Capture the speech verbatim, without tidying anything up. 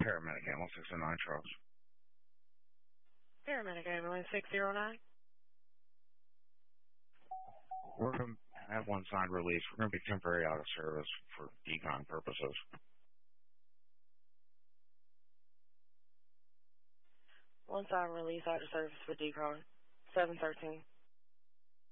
Paramedic Ambulance six oh nine Charles. Paramedic Ambulance six oh nine. We're going to have one signed release. We're going to be temporary out of service for decon purposes. One signed release out of service for decon. seven thirteen.